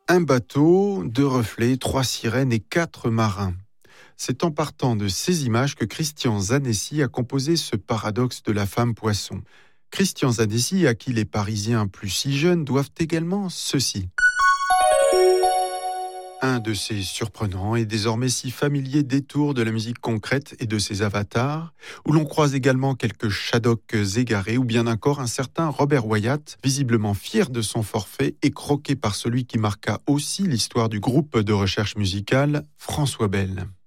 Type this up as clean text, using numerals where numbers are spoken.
Un bateau, 2 reflets, 3 sirènes et 4 marins. C'est en partant de ces images que Christian Zanessi a composé ce paradoxe de la femme poisson. Christian Zanessi, à qui les Parisiens plus si jeunes doivent également ceci. Un de ces surprenants et désormais si familiers détours de la musique concrète et de ses avatars, où l'on croise également quelques Shaddocks égarés ou bien encore un certain Robert Wyatt, visiblement fier de son forfait et croqué par celui qui marqua aussi l'histoire du groupe de recherche musicale, François Bell.